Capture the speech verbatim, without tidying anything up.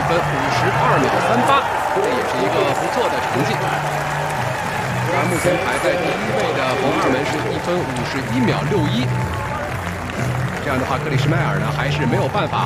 分五十二秒三八，这也是一个不错的成绩。而目前排在第一位的冯二门是一分五十一秒六一。这样的话，克里什迈尔呢还是没有办法